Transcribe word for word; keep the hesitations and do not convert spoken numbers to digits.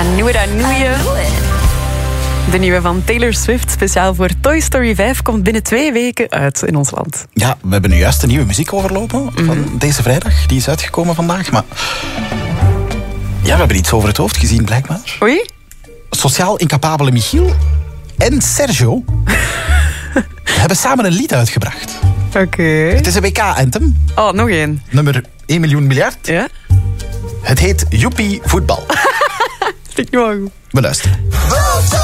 knew it, I knew you. De nieuwe van Taylor Swift, speciaal voor Toy Story vijf, komt binnen twee weken uit in ons land. Ja, we hebben nu juist een nieuwe muziek overlopen mm-hmm. van deze vrijdag. Die is uitgekomen vandaag, maar... Ja, we hebben iets over het hoofd gezien, blijkbaar. Oei? Sociaal incapabele Michiel en Sergio hebben samen een lied uitgebracht. Oké. Okay. Het is een W K-anthem. Oh, nog één. Nummer één miljoen miljard. Ja? Het heet Joepie Voetbal. Vind ik wel goed. Beluister.